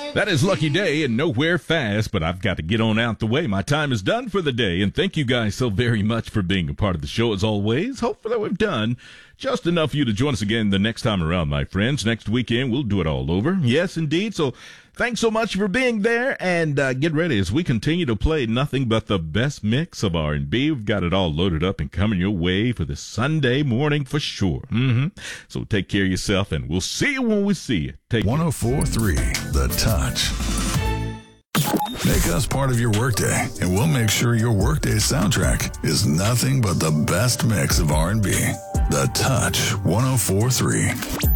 That is Lucky Day and Nowhere Fast, but I've got to get on out the way. My time is done for the day, and thank you guys so very much for being a part of the show as always. Hopefully we've done just enough for you to join us again the next time around, my friends. Next weekend, we'll do it all over. Yes, indeed. So thanks so much for being there, and get ready as we continue to play nothing but the best mix of R&B. We've got it all loaded up and coming your way for this Sunday morning for sure. So take care of yourself, and we'll see you when we see you. Take 104.3 The Touch. Make us part of your workday, and we'll make sure your workday soundtrack is nothing but the best mix of R&B. The Touch 104.3.